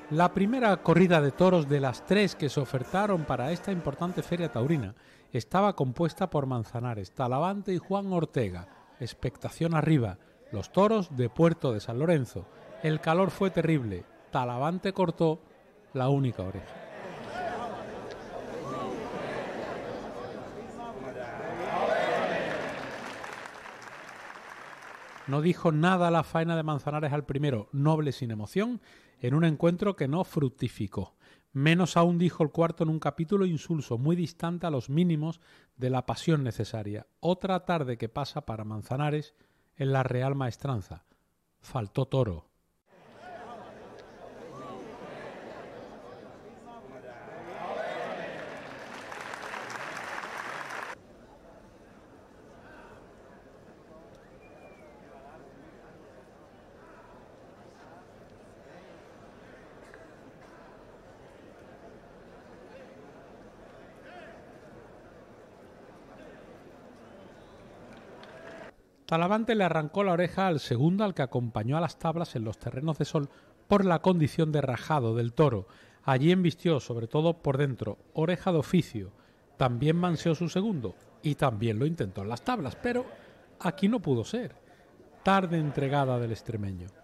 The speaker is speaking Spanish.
La primera corrida de toros de las 3 que se ofertaron para esta importante feria taurina estaba compuesta por Manzanares, Talavante y Juan Ortega. Expectación arriba, los toros de Puerto de San Lorenzo. El calor fue terrible, Talavante cortó la única oreja. No dijo nada la faena de Manzanares al primero, noble sin emoción, en un encuentro que no fructificó. Menos aún dijo el cuarto en un capítulo insulso, muy distante a los mínimos de la pasión necesaria. Otra tarde que pasa para Manzanares en la Real Maestranza. Faltó toro. Talavante le arrancó la oreja al segundo, al que acompañó a las tablas en los terrenos de sol por la condición de rajado del toro. Allí embistió, sobre todo por dentro, oreja de oficio. También manseó su segundo y también lo intentó en las tablas, pero aquí no pudo ser. Tarde entregada del extremeño.